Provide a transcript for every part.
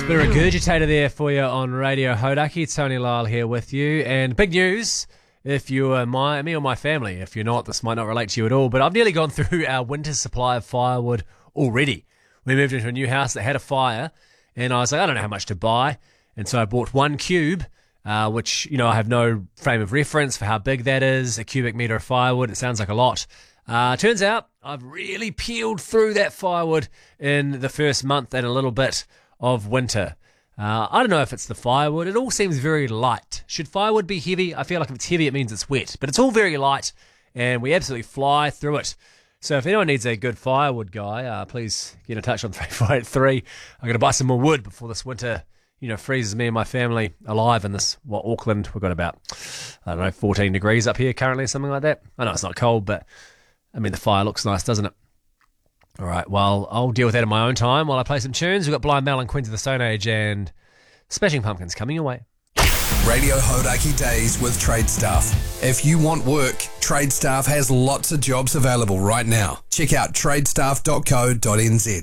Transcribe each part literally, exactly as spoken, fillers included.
Bit of regurgitator there for you on Radio Hodaki. Tony Lyle here with you. And big news, if you are my, me or my family. If you're not, this might not relate to you at all. But I've nearly gone through our winter supply of firewood already. We moved into a new house that had a fire. And I was like, I don't know how much to buy. And so I bought one cube, uh, which, you know, I have no frame of reference for how big that is. A cubic metre of firewood. It sounds like a lot. Uh, turns out I've really peeled through that firewood in the first month and a little bit of winter. Uh, I don't know if it's the firewood. It all seems very light. Should firewood be heavy? I feel like if it's heavy, it means it's wet. But it's all very light, and we absolutely fly through it. So if anyone needs a good firewood guy, uh, please get in touch on three four eight three. I'm going to buy some more wood before this winter, you know, freezes me and my family alive in this, what, Auckland. We've got about, I don't know, fourteen degrees up here currently, something like that. I know it's not cold, but, I mean, the fire looks nice, doesn't it? All right, well, I'll deal with that in my own time while I play some tunes. We've got Blind Mel and Queens of the Stone Age and Smashing Pumpkins coming your way. Radio Hodaki Days with Trade Staff. If you want work, Trade Staff has lots of jobs available right now. Check out tradestaff dot co dot n z.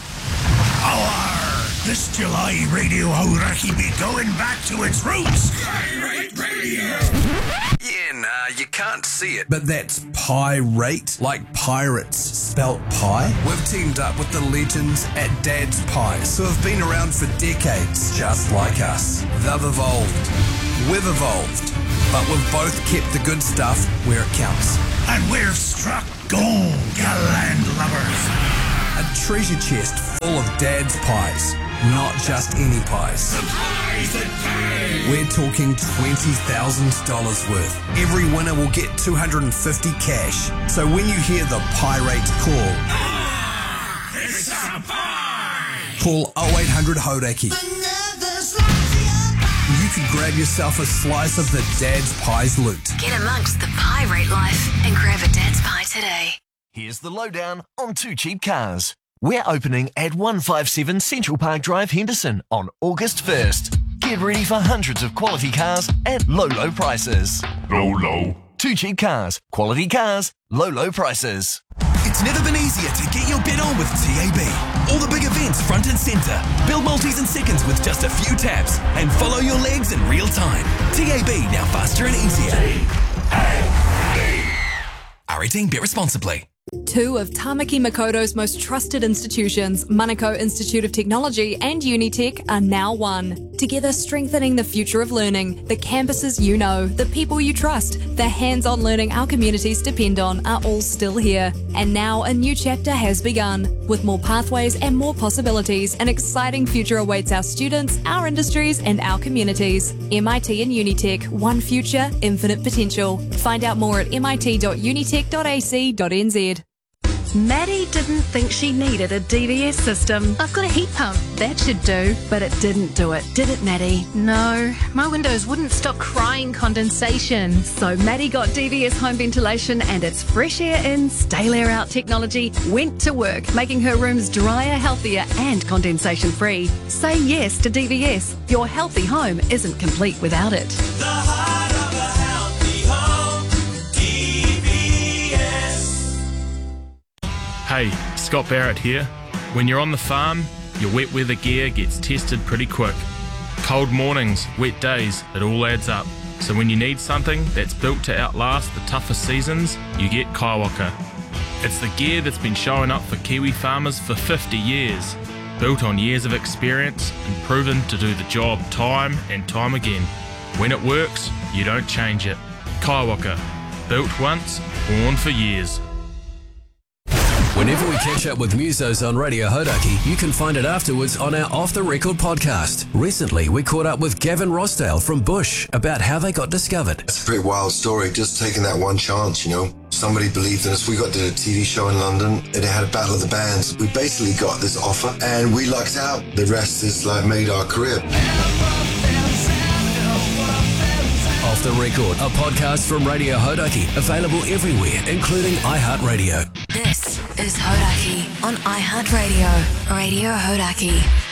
Hour! This July, Radio Hodaki be going back to its roots. Pirate Radio! Yeah, nah, you can't see it, but that's Pie-rate, like pirates, spelt pie. We've teamed up with the legends at Dad's Pies, who have been around for decades, just like us. They've evolved. We've evolved. But we've both kept the good stuff where it counts. And we've struck gold, land lovers. A treasure chest full of Dad's Pies. Not just any pies. The pies that pay. We're talking twenty thousand dollars worth. Every winner will get two hundred fifty cash. So when you hear the Pie-rate call, ah, it's a pie. Call oh eight hundred Hodaki. You could grab yourself a slice of the Dad's Pies loot. Get amongst the Pie-rate life and grab a Dad's Pie today. Here's the lowdown on Two Cheap Cars. We're opening at one fifty-seven Central Park Drive, Henderson on August first. Get ready for hundreds of quality cars at low, low prices. Low, low. Two Cheap Cars. Quality cars, low, low prices. It's never been easier to get your bid on with T A B. All the big events front and centre. Build multis in seconds with just a few taps. And follow your legs in real time. T A B, now faster and easier. T A B. R eighteen, bet responsibly. Two of Tamaki Makoto's most trusted institutions, Manukau Institute of Technology and Unitec, are now one. Together strengthening the future of learning, the campuses you know, the people you trust, the hands-on learning our communities depend on are all still here. And now a new chapter has begun. With more pathways and more possibilities, an exciting future awaits our students, our industries and our communities. M I T and Unitec, one future, infinite potential. Find out more at m i t dot unitec dot a c dot n z. Maddie didn't think she needed a D V S system. I've got a heat pump. That should do. But it didn't do it, did it, Maddie? No, my windows wouldn't stop crying condensation. So Maddie got D V S home ventilation and its fresh air in, stale air out technology went to work, making her rooms drier, healthier and condensation free. Say yes to D V S. Your healthy home isn't complete without it. The heart of a healthy home, D V S. Hey, Scott Barrett here. When you're on the farm, your wet weather gear gets tested pretty quick. Cold mornings, wet days, it all adds up. So when you need something that's built to outlast the toughest seasons, you get Kaiwaka. It's the gear that's been showing up for Kiwi farmers for fifty years. Built on years of experience and proven to do the job time and time again. When it works, you don't change it. Kaiwaka. Built once, worn for years. Whenever we catch up with musos on Radio Hodaki, you can find it afterwards on our Off The Record podcast. Recently, we caught up with Gavin Rossdale from Bush about how they got discovered. It's a pretty wild story, just taking that one chance, you know. Somebody believed in us. We got to a T V show in London and it had a battle of the bands. We basically got this offer and we lucked out. The rest is like made our career. Off The Record, a podcast from Radio Hodaki, available everywhere, including iHeartRadio. This is Hodaki on iHeartRadio. Radio Hodaki.